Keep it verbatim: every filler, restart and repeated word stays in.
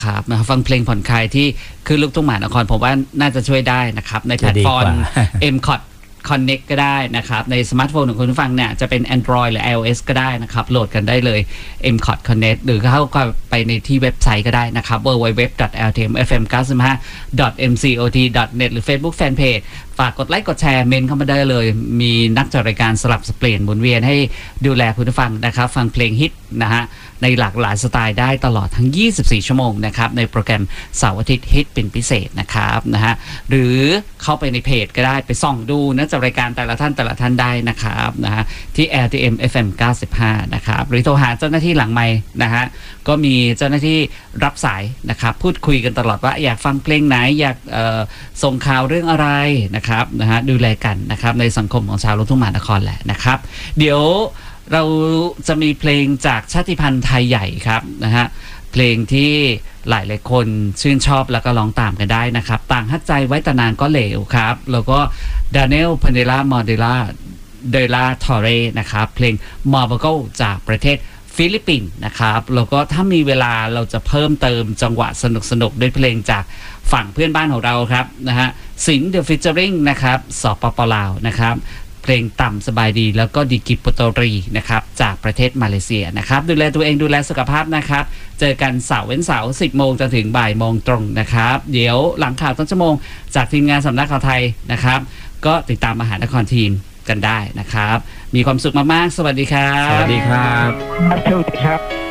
ครับนะฟังเพลงผ่อนคลายที่คือลูกทุ่งมหานครผมว่าน่าจะช่วยได้นะครับในแพลตฟอร์ม เอ็ม คอท Connect ก็ได้นะครับในสมาร์ทโฟนของคุณผู้ฟังเนี่ยจะเป็น Android หรือ iOS ก็ได้นะครับโหลดกันได้เลย เอ็ม คอท Connect หรือเข้าไปในที่เว็บไซต์ก็ได้นะครับ ดับเบิลยู ดับเบิลยู ดับเบิลยู ดอท แอล ที เอ็ม เอฟ เอ็ม เก้าสิบห้า ดอท เอ็ม ซี โอ ที ดอท เน็ต หรือ Facebook Fanpage ฝากกดไลค์กดแชร์เมนเข้ามาได้เลยมีนักจัดรายการสลับสเปลี่ยนหมุนเวียนให้ดูแลคุณผู้ฟังนะครับฟังเพลงฮิตนะฮะในหลากหลายสไตล์ได้ตลอดทั้งยี่สิบสี่ชั่วโมงนะครับในโปรแกรมเสาร์อาทิตย์ฮิตเป็นพิเศษนะครับนะฮะหรือเข้าไปในเพจก็ได้ไปส่องดูนักจัดรายการแต่ละท่านแต่ละท่านได้นะครับนะฮะที่ แอล ที เอ็ม เอฟ เอ็ม เก้าสิบห้านะครับหรือโทรหาเจ้าหน้าที่หลังไมค์นะฮะก็มีเจ้าหน้าที่รับสายนะครับพูดคุยกันตลอดว่าอยากฟังเพลงไหนอยากเอ่อส่งข่าวเรื่องอะไรนะครับนะฮะดูแลกันนะครับในสังคมของชาวลูกทุ่งมหานครแหละนะครับเดี๋ยวเราจะมีเพลงจากชาติพันธุ์ไทยใหญ่ครับนะฮะเพลงที่หลายหลายคนชื่นชอบแล้วก็ร้องตามกันได้นะครับต่างฮัดใจไว้แต่นานก็เหลวครับแล้วก็ดานิเอลพันเดล่ามอเดล่าเดล่าทอเรนะครับเพลงมอร์บโกจากประเทศฟิลิปปินส์นะครับแล้วก็ถ้ามีเวลาเราจะเพิ่มเติมจังหวะสนุกๆด้วยเพลงจากฝั่งเพื่อนบ้านของเราครับนะฮะสิงห์เดอะฟิชเจอริงนะครับสปปลาวนะครับเพลงต่ำสบายดีแล้วก็ดิกิปโตรีนะครับจากประเทศมาเลเซียนะครับดูแลตัวเองดูแลสุขภาพนะครับเจอกันเสาร์เว้นเสาร์สิบโมงจนถึงบ่ายโมงตรงนะครับเดี๋ยวหลังข่าวต้นชั่วโมงจากทีมงานสำนักข่าวไทยนะครับก็ติดตามมหานครทีมกันได้นะครับมีความสุขมากๆสวัสดีครับสวัสดีครับสวัสดีครับ